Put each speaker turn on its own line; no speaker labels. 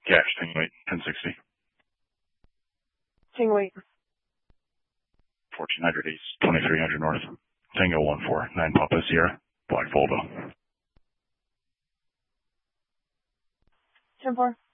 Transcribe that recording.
Cash, Tango 8, 1060.
Tango 8.
1400 East, 2300 North. Tango 14, 9 Papa Sierra, Black Volvo.
10-4.